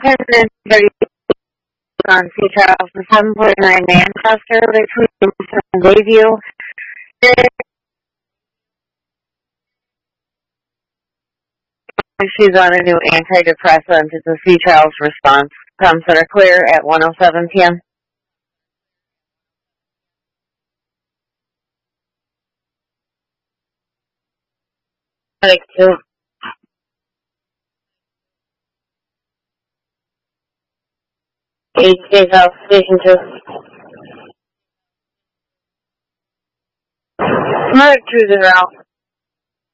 10:30 on Sea Charles, the 749 Manchester between Bayview. She's on a new antidepressant. It's a Sea Charles response. Comes that are clear at 1:07 p.m. Like 8 days out, station 2. Cruiser out.